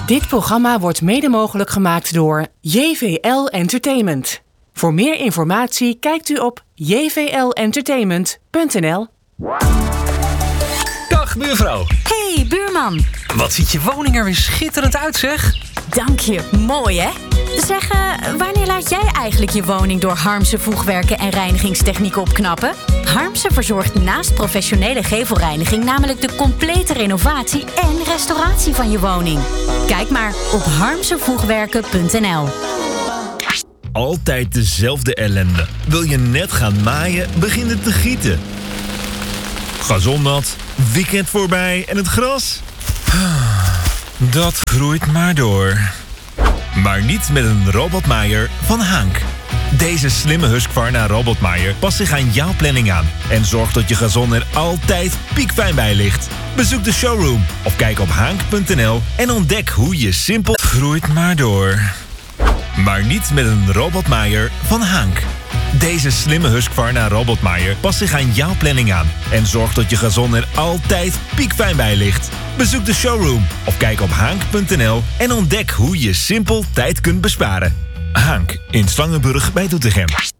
Dit programma wordt mede mogelijk gemaakt door JVL Entertainment. Voor meer informatie kijkt u op jvlentertainment.nl. Dag buurvrouw. Hey buurman. Wat ziet je woning er weer schitterend uit, zeg. Dank je, mooi hè? Zeg, wanneer laat jij eigenlijk je woning door Harmsen Voegwerken en Reinigingstechniek opknappen? Harmsen verzorgt naast professionele gevelreiniging namelijk de complete renovatie en restauratie van je woning. Kijk maar op harmsenvoegwerken.nl. Altijd dezelfde ellende. Wil je net gaan maaien, begint het te gieten. Gazon nat, weekend voorbij en het gras? Dat groeit maar door. Maar niet met een robotmaaier van Hank. Deze slimme Husqvarna robotmaaier past zich aan jouw planning aan en zorgt dat je gazon er altijd piekfijn bij ligt. Bezoek de showroom of kijk op hank.nl en ontdek hoe je simpel groeit maar door. Maar niet met een robotmaaier van Hank. Deze slimme Husqvarna robotmaaier past zich aan jouw planning aan en zorgt dat je gazon er altijd piekfijn bij ligt. Bezoek de showroom of kijk op hank.nl en ontdek hoe je simpel tijd kunt besparen. Hank in Slangenburg bij Doetinchem.